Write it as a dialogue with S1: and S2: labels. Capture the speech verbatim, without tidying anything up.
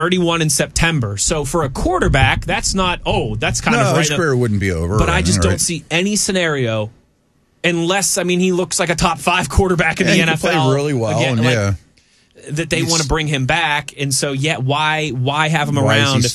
S1: thirty-one in September. So for a quarterback, that's not, oh, that's kind
S2: no,
S1: of right.
S2: his career wouldn't be over.
S1: But I just
S2: right.
S1: don't see any scenario, unless, I mean, he looks like a top five quarterback in
S2: yeah,
S1: the
S2: he
S1: N F L.
S2: Can play really well.
S1: Again,
S2: and
S1: like,
S2: yeah.
S1: that they want to bring him back. And so, yeah, why why have him
S2: Why is
S1: around?
S2: he